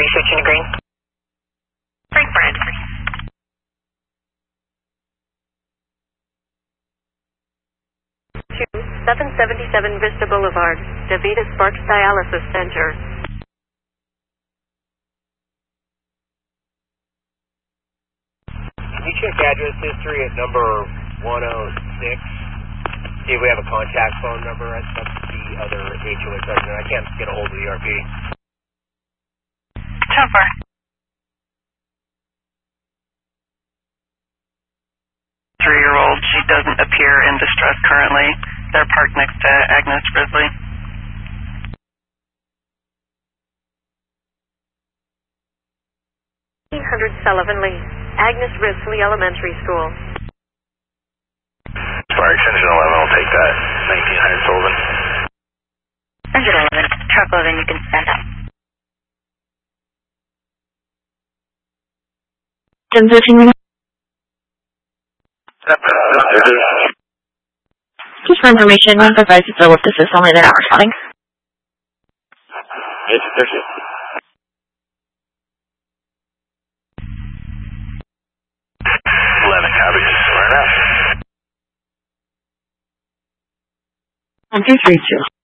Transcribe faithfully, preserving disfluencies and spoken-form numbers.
three, switching to green. Frank Brand. two, seven seventy-seven Vista Boulevard, DaVita Sparks Dialysis Center. Can you check address history at number one oh six? See if we have a contact phone number. That's the other H O A president. I can't get a hold of the E R P. ten four. Three-year-old. She doesn't appear in distress currently. They're parked next to Agnes Risley. eight hundred Sullivan Lee, Agnes Risley Elementary School. Fire extension eleven, I'll take that. nineteen hundred Sullivan. Engine eleven, truck eleven, you can stand up. Transition. Just for information, one five five is the lift assist only, they're not responding. Yes, there's it. eleven, copy. Right now. One two three two.